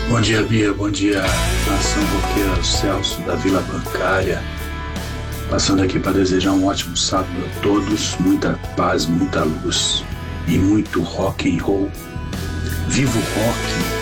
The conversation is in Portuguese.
Bom dia, Bia. Bom dia, nação roqueira, Celso da Vila Bancária. Passando aqui para desejar um ótimo sábado a todos, muita paz, muita luz e muito rock and roll. Viva o rock!